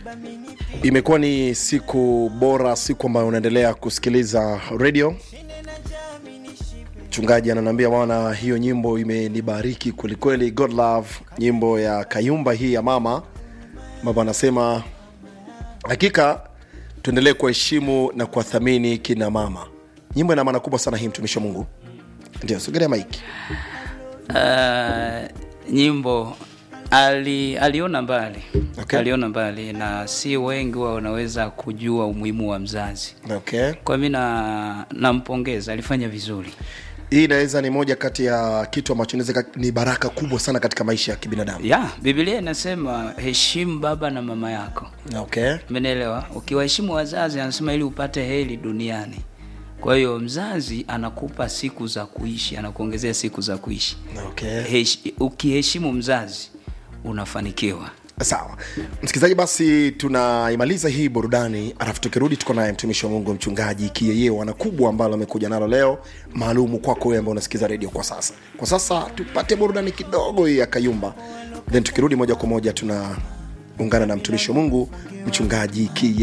Imekuwa ni siku bora, siku ambayo unaendelea kusikiliza radio. Mchungaji ananiambia bwana, hiyo nyimbo imenibariki kweli. God Love, nyimbo ya Kayumba hii ya mama. Baba anasema hakika tuendelee kuheshimu na kuwathamini kina mama. Nyimbo ina maana kubwa sana hii, mtumishi wa Mungu. Ndio, sogelea mic. Nyimbo aliona mbali. Okay. Aliona mbali na si wengi wanaweza kujua umuhimu wa mzazi. Okay. Kwa mimi nampongeza, alifanya vizuri. Hii inaweza ni moja kati ya kitu ambacho ni baraka kubwa sana katika maisha ya kibinadamu. Biblia inasema heshimu baba na mama yako. Okay. Umeelewa? Ukiwaheshimu wazazi anasema ili upate heri duniani. Kwa hiyo mzazi anakupa siku za kuishi, anakuongezea siku za kuishi. Okay. Ukiheshimu mzazi unafanikiwa. Sawa. Msikilizaji, basi tunaimaliza hii burudani, alafu tukirudi tuko naye mtumishi wa Mungu mchungaji Kiyeyeo ana kubwa ambalo amekuja nalo leo maalumu kwako wewe ambaye unasikiza radio kwa sasa. Kwa sasa tupate burudani kidogo hii ya Kayumba. Then tukirudi moja kwa moja tunaungana na mtumishi wa Mungu mchungaji Kiyeyeo.